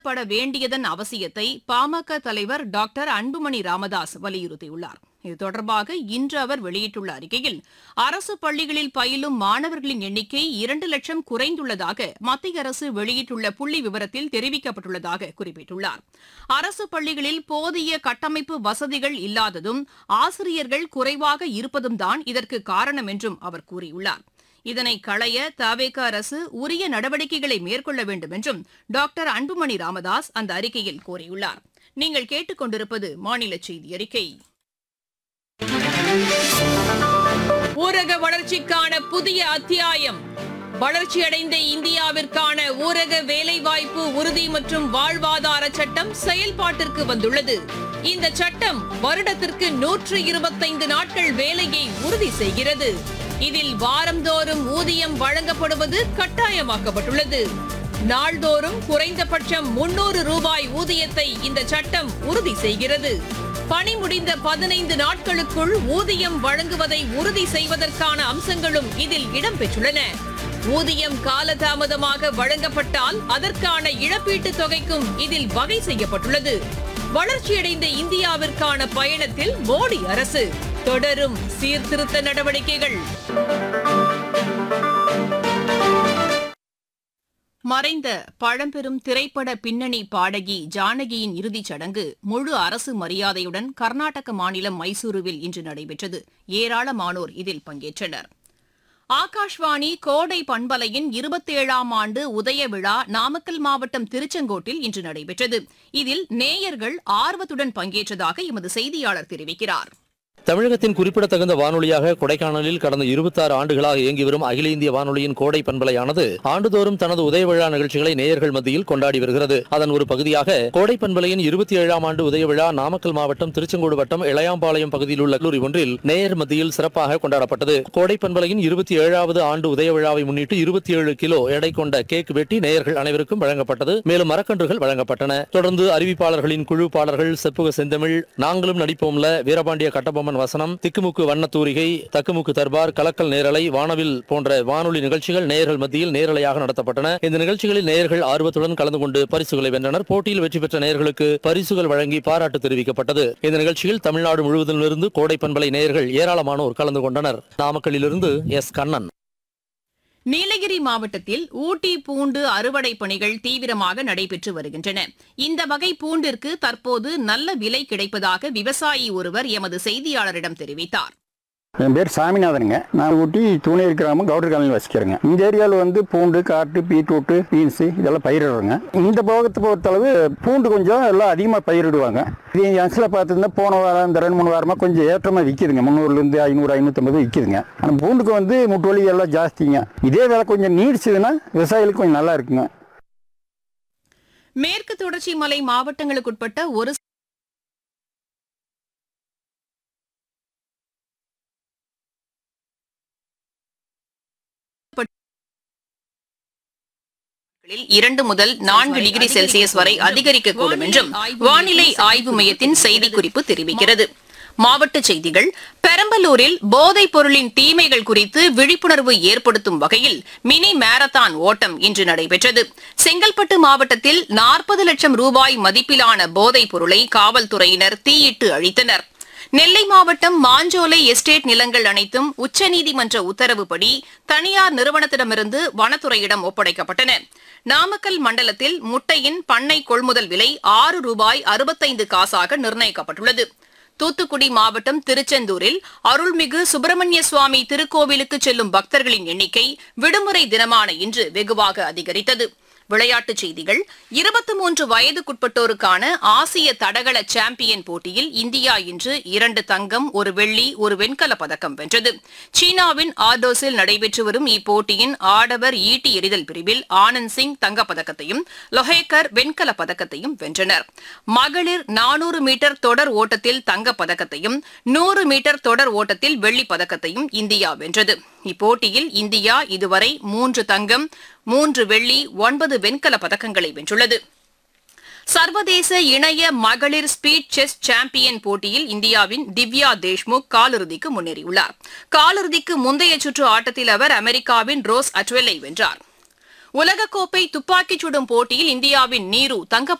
பட வேண்டியதன் அவசியத்தை பாமக தலைவர் டாக்டர் அன்புமணி ராமதாஸ் வலியுறுத்தியுள்ளார். இது தொடர்பாக இன்று அவர் வெளியிட்டுள்ள அறிக்கையில், அரசு பள்ளிகளில் பயிலும் மாணவர்களின் எண்ணிக்கை 2 லட்சம் குறைந்துள்ளதாக மத்திய அரசு வெளியிட்டுள்ள புள்ளி விவரத்தில் தெரிவிக்கப்பட்டுள்ளதாக குறிப்பிட்டுள்ளார். அரசு பள்ளிகளில் போதிய கட்டமைப்பு வசதிகள் இல்லாததும் ஆசிரியர்கள் குறைவாக இருப்பதும் தான் இதற்கு காரணம் என்றும் அவர் கூறியுள்ளார். இதனை களைய தவேக அரசு உரிய நடவடிக்கைகளை மேற்கொள்ள வேண்டும் என்றும் டாக்டர் அன்புமணி ராமதாஸ் அந்த அறிக்கையில் கோரியுள்ளார். நீங்கள் கேட்டுக்கொண்டிருப்பது மாநில செய்தி அறிக்கை. ஊரக வளர்ச்சிக்கான புதிய அத்தியாயம். வளர்ச்சியடைந்த இந்தியாவிற்கான ஊரக வேலைவாய்ப்பு உறுதி மற்றும் வாழ்வாதார சட்டம் செயல்பாட்டிற்கு வந்துள்ளது. இந்த சட்டம் வருடத்திற்கு 125 நாட்கள் வேலையை உறுதி செய்கிறது. இதில் வாரந்தோறும் ஊதியம் வழங்கப்படுவது கட்டாயமாக்கப்பட்டுள்ளது. நாள்தோறும் குறைந்தபட்சம் 300 ரூபாய் ஊதியத்தை இந்த சட்டம் உறுதி செய்கிறது. பணி முடிந்த 15 நாட்களுக்குள் ஊதியம் வழங்குவதை உறுதி செய்வதற்கான அம்சங்களும் இதில் இடம்பெற்றுள்ளன. ஊதியம் காலதாமதமாக வழங்கப்பட்டால் அதற்கான இழப்பீட்டுத் தொகைக்கும் இதில் வகை செய்யப்பட்டுள்ளது. வளர்ச்சியடைந்த இந்தியாவிற்கான பயணத்தில் மோடி அரசு தொடரும் சீர்திருத்த நடவடிக்கைகள். மறைந்த பழம்பெரும் திரைப்பட பின்னணி பாடகி ஜானகியின் இறுதிச் சடங்கு முழு அரசு மரியாதையுடன் கர்நாடக மாநிலம் மைசூருவில் இன்று நடைபெற்றது. ஏராளமானோர் இதில் பங்கேற்றனர். ஆகாஷ்வாணி கோடை பண்பலையின் 27ஆம் ஆண்டு உதய விழா நாமக்கல் மாவட்டம் திருச்செங்கோட்டில் இன்று நடைபெற்றது. இதில் நேயர்கள் ஆர்வத்துடன் பங்கேற்றதாக எமது செய்தியாளர் தெரிவிக்கிறார். தமிழகத்தின் குறிப்பிடத்தகுந்த வானொலியாக கொடைக்கானலில் கடந்த 26 ஆண்டுகளாக இயங்கி வரும் அகில இந்திய வானொலியின் கோடை பண்பலையானது ஆண்டுதோறும் தனது உதய விழா நிகழ்ச்சிகளை நேயர்கள் மத்தியில் கொண்டாடி வருகிறது. அதன் ஒரு பகுதியாக கோடை பண்பலையின் 27ஆம் ஆண்டு உதய விழா நாமக்கல் மாவட்டம் திருச்செங்கோடு வட்டம் இளையாம்பாளையம் பகுதியில் உள்ள கல்லூரி ஒன்றில் நேயர் மத்தியில் சிறப்பாக கொண்டாடப்பட்டது. கோடை பண்பலையின் 27வது ஆண்டு உதய விழாவை முன்னிட்டு 27 கிலோ எடை கொண்ட கேக் வெட்டி நேயர்கள் அனைவருக்கும் வழங்கப்பட்டது. மேலும் மரக்கன்றுகள் வழங்கப்பட்டன. தொடர்ந்து அறிவிப்பாளர்களின் குழு பாடல்கள் செப்புக செந்தமிழ், நாங்களும் நடிப்போம்ல, வீரபாண்டிய கட்டபொம்மன் வசனம், திக்குமுக்கு வண்ணத்தூரிகை, தக்குமுக்கு தர்பார், கலக்கல் நேரலை, வானவில் போன்ற வானொலி நிகழ்ச்சிகள் நேயர்கள் மத்தியில் நேரலையாக நடத்தப்பட்டன. இந்த நிகழ்ச்சிகளில் நேயர்கள் ஆர்வத்துடன் கலந்து கொண்டு பரிசுகளை வென்றனர். போட்டியில் வெற்றி பெற்ற நேயர்களுக்கு பரிசுகள் வழங்கி பாராட்டு தெரிவிக்கப்பட்டது. இந்த நிகழ்ச்சியில் தமிழ்நாடு முழுவதிலிருந்து கோடை பண்பலை நேயர்கள் ஏராளமானோர் கலந்து கொண்டனர். நாமக்கல்லிலிருந்து எஸ் கண்ணன். நீலகிரி மாவட்டத்தில் ஊட்டி பூண்டு அறுவடை பணிகள் தீவிரமாக நடைபெற்று வருகின்றன. இந்த வகை பூண்டிற்கு தற்போது நல்ல விலை கிடைப்பதாக விவசாயி ஒருவர் எமது செய்தியாளரிடம் தெரிவித்தார். என் பேர் சாமிநாதனுங்க. நான் ஊட்டி தூணேரி கிராமம் கவுடர் காலனியில் வசிக்கிறேங்க. இந்த ஏரியாவில் பூண்டு, காட்டு, பீட்ரூட்டு, பீன்ஸு இதெல்லாம் பயிரிடுறாங்க. இந்த போகத்தை பொறுத்தளவு பூண்டு கொஞ்சம் எல்லாம் அதிகமாக பயிரிடுவாங்க. இது என் அசில் பார்த்துருந்தா போன வாரம் இந்த 2-3 வாரமாக கொஞ்சம் ஏற்றமாக விற்கிதுங்க. 300லேருந்து 500, 550 விற்கிதுங்க. ஆனால் பூண்டுக்கு முட்டுவலி எல்லாம் ஜாஸ்திங்க. இதே வேலை கொஞ்சம் நீடிச்சதுன்னா விவசாயிகளுக்கு கொஞ்சம் நல்லா இருக்குங்க. மேற்கு தொடர்ச்சி மலை மாவட்டங்களுக்குட்பட்ட ஒரு நாட்களில் 2 முதல் 4 டிகிரி செல்சியஸ் வரை அதிகரிக்கக்கூடும் என்றும் வானிலை ஆய்வு மையத்தின் செய்திக்குறிப்பு தெரிவிக்கிறது. மாவட்டச் செய்திகள். பெரம்பலூரில் போதைப் பொருளின் தீமைகள் குறித்து விழிப்புணர்வு ஏற்படுத்தும் வகையில் மினி மாரத்தான் ஓட்டம் இன்று நடைபெற்றது. செங்கல்பட்டு மாவட்டத்தில் 40 லட்சம் ரூபாய் மதிப்பிலான போதைப் பொருளை காவல்துறையினர் தீயிட்டு அழித்தனர். நெல்லை மாவட்டம் மாஞ்சோலை எஸ்டேட் நிலங்கள் அனைத்தும் உச்சநீதிமன்ற உத்தரவுப்படி தனியார் நிறுவனத்திடமிருந்து வனத்துறையிடம் ஒப்படைக்கப்பட்டன. நாமக்கல் மண்டலத்தில் முட்டையின் பண்ணை கொள்முதல் விலை 6 ரூபாய் 65 காசாக நிர்ணயிக்கப்பட்டுள்ளது. தூத்துக்குடி மாவட்டம் திருச்செந்தூரில் அருள்மிகு சுப்பிரமணிய சுவாமி திருக்கோவிலுக்கு செல்லும் பக்தர்களின் எண்ணிக்கை விடுமுறை தினமான இன்று வெகுவாக அதிகரித்தது. விளையாட்டுச் செய்திகள். 23 வயதுக்குட்பட்டோருக்கான ஆசிய தடகள சாம்பியன் போட்டியில் இந்தியா இன்று 2 தங்கம், 1 வெள்ளி, 1 வெண்கலப் பதக்கம் வென்றது. சீனாவின் ஆர்டோஸில் நடைபெற்று வரும் இப்போட்டியின் ஆடவர் ஈட்டி எறிதல் பிரிவில் ஆனந்த் சிங் தங்கப்பதக்கத்தையும் லொஹேக்கர் வெண்கலப் பதக்கத்தையும் வென்றனர். மகளிர் 400 மீட்டர் தொடர் ஓட்டத்தில் தங்கப்பதக்கத்தையும் 100 மீட்டர் தொடர் ஓட்டத்தில் வெள்ளிப் பதக்கத்தையும் இந்தியா வென்றது. இப்போட்டியில் இந்தியா இதுவரை 3 தங்கம், 3 வெள்ளி, 9 வெண்கலப் பதக்கங்களை வென்றுள்ளது. சர்வதேச இணைய மகளிர் ஸ்பீட் செஸ் சாம்பியன் போட்டியில் இந்தியாவின் திவ்யா தேஷ்முக் காலிறுதிக்கு முன்னேறியுள்ளார். காலிறுதிக்கு முந்தைய சுற்று ஆட்டத்தில் அவர் அமெரிக்காவின் ரோஸ் அட்வெல்லை வென்றார். உலகக்கோப்பை துப்பாக்கிச் சுடும் போட்டியில் இந்தியாவின் நீரு தங்கப்